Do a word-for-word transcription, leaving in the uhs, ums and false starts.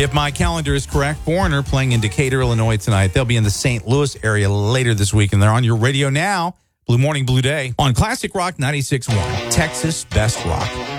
If my calendar is correct, Foreigner playing in Decatur, Illinois tonight. They'll be in the Saint Louis area later this week, and they're on your radio now. Blue Morning, Blue Day on Classic Rock ninety-six point one, Texas Best Rock.